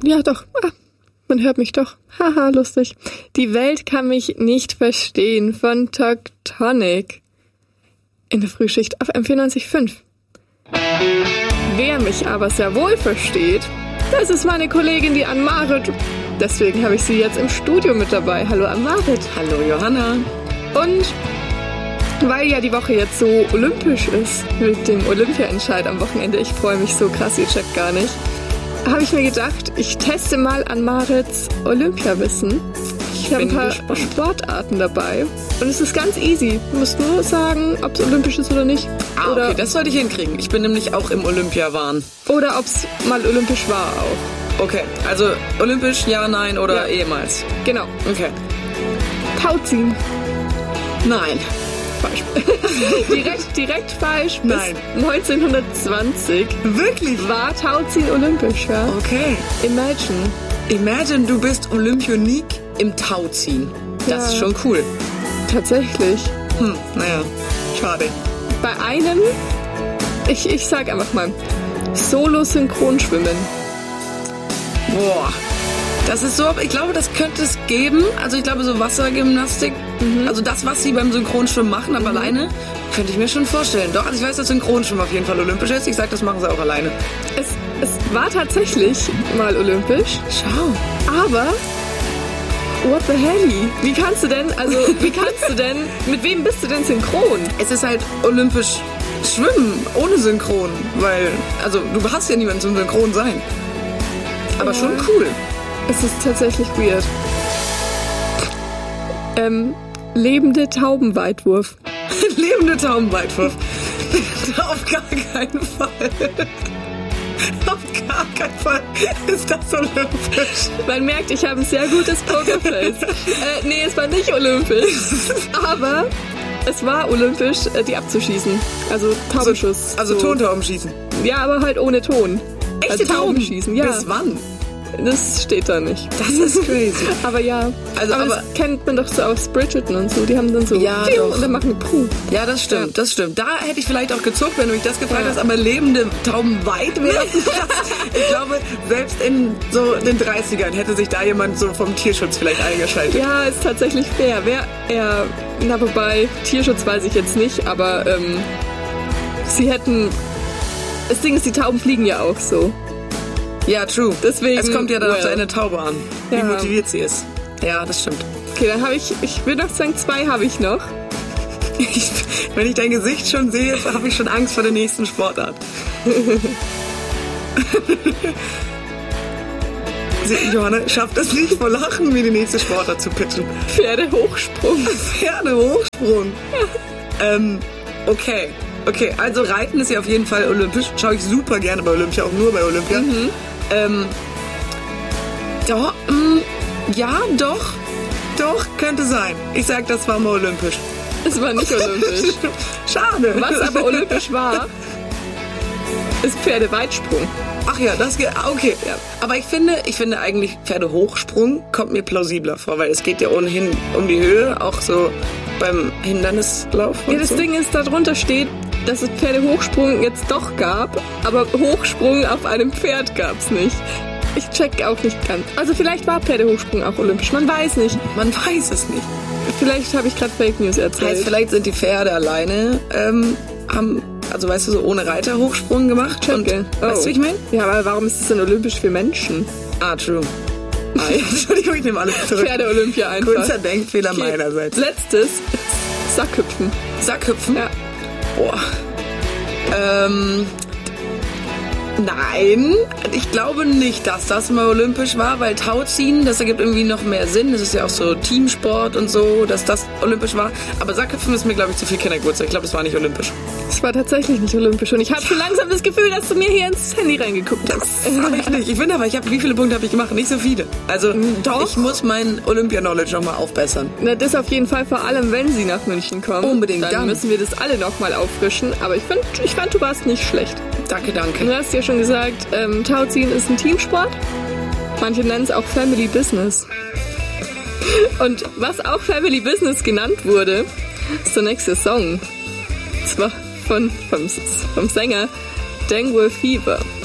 Ja, doch. Man hört mich doch. Haha, lustig. Die Welt kann mich nicht verstehen von Tectonic. In der Frühschicht auf M94.5. Wer mich aber sehr wohl versteht, das ist meine Kollegin, die Ann-Marit. Deswegen habe ich sie jetzt im Studio mit dabei. Hallo Ann-Marit. Hallo Johanna. Und weil ja die Woche jetzt so olympisch ist, mit dem Olympia-Entscheid am Wochenende, ich freue mich so krass, ihr checkt gar nicht, habe ich mir gedacht, ich teste mal Ann-Marits Olympiawissen. Ich habe ein paar Sportarten dabei und es ist ganz easy. Du musst nur sagen, ob es olympisch ist oder nicht. Oder okay, das sollte ich hinkriegen. Ich bin nämlich auch im Olympiawahn. Oder ob es mal olympisch war auch. Okay, also olympisch, ja, nein oder ehemals. Genau. Okay. Tauziehen. Nein. Falsch. direkt falsch. Nein. Bis 1920. Wirklich? War Tauziehen olympisch, ja? Okay. Imagine, du bist Olympionik im Tauziehen. Das ist schon cool. Tatsächlich. Naja, schade. Bei einem, ich sag einfach mal, Solo-Synchronschwimmen. Boah. Das ist so, ich glaube, das könnte es geben. Also ich glaube, so Wassergymnastik, also das, was sie beim Synchronschwimmen machen, aber alleine, könnte ich mir schon vorstellen. Doch, also ich weiß, dass Synchronschwimmen auf jeden Fall olympisch ist. Ich sag, das machen sie auch alleine. Es war tatsächlich mal olympisch. Schau. Aber, what the hell? Wie kannst du denn, mit wem bist du denn synchron? Es ist halt olympisch Schwimmen ohne Synchron, weil, also du hast ja niemanden zum Synchron sein. Aber schon cool. Es ist tatsächlich weird. Lebende Taubenweitwurf. Lebende Taubenweitwurf. Auf gar keinen Fall. Auf gar keinen Fall ist das olympisch. Man merkt, ich habe ein sehr gutes Pokerface. Nee, es war nicht olympisch. Aber es war olympisch, die abzuschießen. Also Taubenschuss. Also Tontaubenschießen. Ja, aber halt ohne Ton. Echte also Taubenschießen? Ja. Bis wann? Das steht da nicht. Das ist crazy. Aber ja. Also, aber das kennt man doch so aus Bridgerton und so. Die haben dann so doch. Und dann machen die Puh. Ja, das stimmt, ja. Das stimmt. Da hätte ich vielleicht auch gezuckt, wenn du mich das gefragt hast, aber lebende Tauben weit werfen. Ich glaube, selbst in so den 30ern hätte sich da jemand so vom Tierschutz vielleicht eingeschaltet. Ja, ist tatsächlich fair. Wobei, Tierschutz weiß ich jetzt nicht, aber sie hätten... Das Ding ist, die Tauben fliegen ja auch so. Ja, true. Deswegen, es kommt ja dann auf deine Taube an, wie Ja. motiviert sie ist. Ja, das stimmt. Okay, dann habe ich würde noch sagen, 2 habe ich noch. Wenn ich dein Gesicht schon sehe, habe ich schon Angst vor der nächsten Sportart. Johanna schafft es nicht vor Lachen, mir die nächste Sportart zu pitchen. Pferdehochsprung. Pferdehochsprung. Okay, also Reiten ist ja auf jeden Fall olympisch. Schaue ich super gerne bei Olympia, auch nur bei Olympia. Doch, könnte sein. Ich sag, das war mal olympisch. Es war nicht olympisch. Schade. Was aber olympisch war, ist Pferdeweitsprung. Ach ja, das geht. Okay. Ja. Aber ich finde eigentlich Pferdehochsprung kommt mir plausibler vor, weil es geht ja ohnehin um die Höhe, auch so beim Hindernislauf. Ja, das Ding ist, darunter steht, dass es Pferdehochsprung jetzt doch gab, aber Hochsprung auf einem Pferd gab's nicht. Ich check auch nicht ganz. Also vielleicht war Pferdehochsprung auch olympisch, man weiß nicht. Man weiß es nicht. Vielleicht habe ich gerade Fake News erzählt. Heißt, vielleicht sind die Pferde alleine, haben, also weißt du, so ohne Reiter Hochsprung gemacht. Und, weißt du, wie ich meine? Ja, aber warum ist es denn olympisch für Menschen? Ah, true. Entschuldigung, ich nehme alles zurück. Pferde-Olympia einfach. Kurzer Denkfehler meinerseits. Letztes, Sackhüpfen. Sackhüpfen? Ja. Boah. Nein, ich glaube nicht, dass das mal olympisch war, weil Tauziehen, das ergibt irgendwie noch mehr Sinn. Das ist ja auch so Teamsport und so, dass das olympisch war. Aber Sackhüpfen ist mir, glaube ich, zu viel Kindergeburtstag. Ich glaube, das war nicht olympisch. Es war tatsächlich nicht olympisch. Und ich habe schon langsam das Gefühl, dass du mir hier ins Handy reingeguckt hast. Hab ich nicht. Ich finde aber, wie viele Punkte habe ich gemacht? Nicht so viele. Also, Doch. Ich muss mein Olympia-Knowledge nochmal aufbessern. Na, das auf jeden Fall, vor allem, wenn sie nach München kommen. Unbedingt. Dann müssen wir das alle nochmal auffrischen. Aber ich fand, du warst nicht schlecht. Danke. Du hast ja schon gesagt, Tauziehen ist ein Teamsport. Manche nennen es auch Family Business. Und was auch Family Business genannt wurde, ist der nächste Song. Und zwar vom Sänger Dengue Fever.